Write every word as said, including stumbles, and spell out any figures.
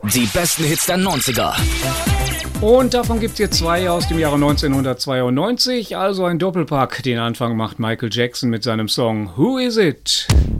Die besten Hits der neunziger. Und davon gibt es jetzt zwei aus dem Jahre neunzehnhundertzweiundneunzig, also ein Doppelpack. Den Anfang macht Michael Jackson mit seinem Song Who Is It?